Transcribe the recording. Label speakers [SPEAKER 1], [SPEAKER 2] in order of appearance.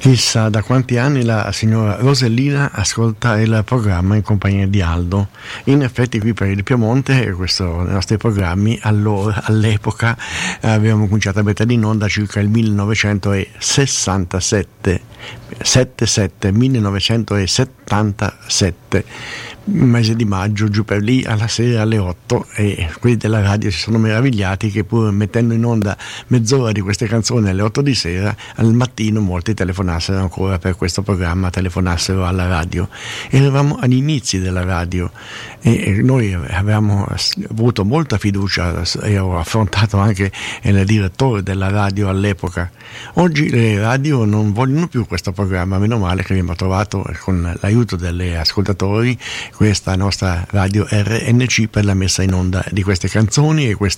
[SPEAKER 1] Chissà da quanti anni la signora Rosellina ascolta il programma in compagnia di Aldo. In effetti qui per il Piemonte i nostri programmi all'epoca abbiamo cominciato a mettere in onda circa il 1977, mese di maggio, giù per lì alla sera alle 8, e quelli della radio si sono meravigliati che pur mettendo in onda mezz'ora di queste canzoni alle 8 di sera, al mattino molti telefonassero ancora per questo programma, telefonassero alla radio. Eravamo agli inizi della radio e noi avevamo avuto molta fiducia e ho affrontato anche il direttore della radio all'epoca. Oggi le radio non vogliono più questo programma, meno male che abbiamo trovato con l'aiuto degli ascoltatori questa nostra radio RNC per la messa in onda di queste canzoni e